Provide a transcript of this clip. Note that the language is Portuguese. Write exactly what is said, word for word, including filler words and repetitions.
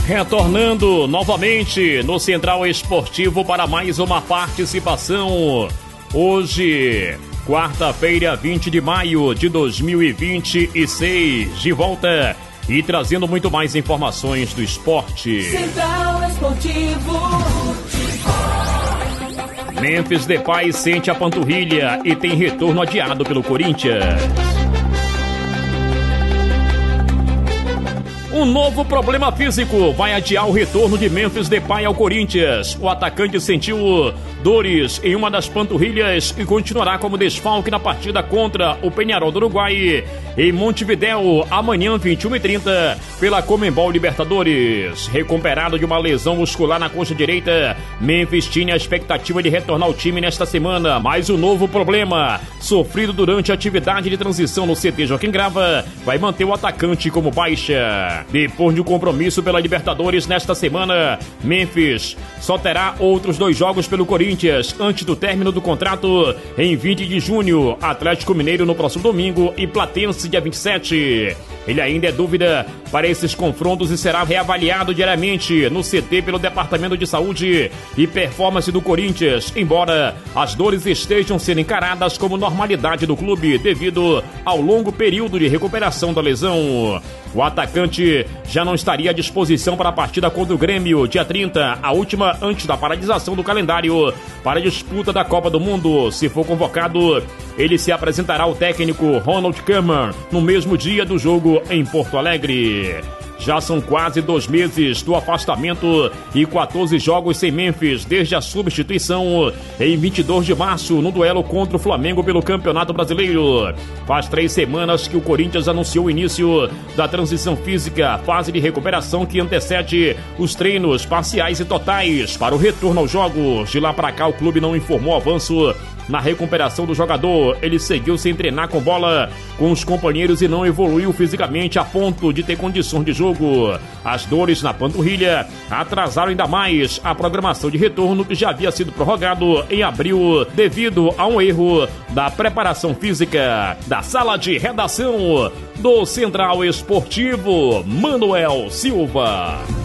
Retornando novamente no Central Esportivo para mais uma participação. Hoje, quarta-feira, vinte de maio de dois mil e vinte e seis, de volta e trazendo muito mais informações do esporte. Central Esportivo. Memphis Depay sente a panturrilha e tem retorno adiado pelo Corinthians. Um novo problema físico vai adiar o retorno de Memphis Depay ao Corinthians. O atacante sentiu dores em uma das panturrilhas e continuará como desfalque na partida contra o Peñarol do Uruguai em Montevidéu, amanhã, vinte e uma e trinta, pela Conmebol Libertadores. Recuperado de uma lesão muscular na coxa direita, Memphis tinha a expectativa de retornar ao time nesta semana, mas o novo problema, sofrido durante a atividade de transição no C T Joaquim Grava, vai manter o atacante como baixa. Depois de um compromisso pela Libertadores nesta semana, Memphis só terá outros dois jogos pelo Corinthians antes do término do contrato em vinte de junho, Atlético Mineiro no próximo domingo e Platense dia vinte e sete. Ele ainda é dúvida para esses confrontos e será reavaliado diariamente no C T pelo Departamento de Saúde e Performance do Corinthians, embora as dores estejam sendo encaradas como normalidade do clube devido ao longo período de recuperação da lesão. O atacante já não estaria à disposição para a partida contra o Grêmio, dia trinta, a última antes da paralisação do calendário para a disputa da Copa do Mundo. Se for convocado, ele se apresentará ao técnico Ronald Koeman no mesmo dia do jogo em Porto Alegre. Já são quase dois meses do afastamento e quatorze jogos sem Memphis desde a substituição em vinte e dois de março no duelo contra o Flamengo pelo Campeonato Brasileiro. Faz três semanas que o Corinthians anunciou o início da transição física, fase de recuperação que antecede os treinos parciais e totais para o retorno aos jogos. De lá para cá, o clube não informou avanço na recuperação do jogador. Ele seguiu sem treinar com bola com os companheiros e não evoluiu fisicamente a ponto de ter condições de jogo. As dores na panturrilha atrasaram ainda mais a programação de retorno, que já havia sido prorrogado em abril devido a um erro da preparação física. Da sala de redação do Central Esportivo, Manuel Silva.